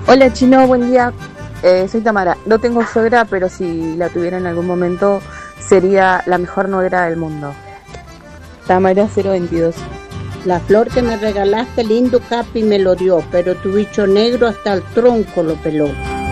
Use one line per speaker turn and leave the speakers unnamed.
Hola Chino, buen día. Soy Tamara. No tengo suegra, pero si la tuviera en algún momento sería la mejor nuera del mundo. Tamara 022.
La flor que me regalaste, lindo Capi me lo dio, pero tu bicho negro hasta el tronco lo peló.